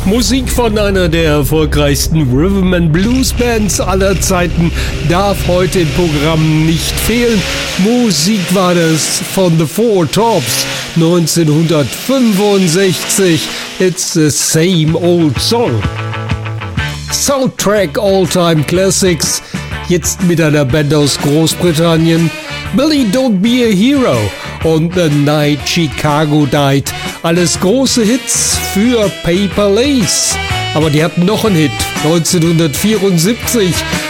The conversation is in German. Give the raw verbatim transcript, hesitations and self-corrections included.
Musik von einer der erfolgreichsten Rhythm and Blues Bands aller Zeiten darf heute im Programm nicht fehlen. Musik war das von The Four Tops neunzehnhundertfünfundsechzig. It's the same old song. Soundtrack All-Time Classics. Jetzt mit einer Band aus Großbritannien. Billy Don't Be a Hero und The Night Chicago Died. Alles große Hits für Paper Lace. Aber die hatten noch einen Hit. neunzehnhundertvierundsiebzig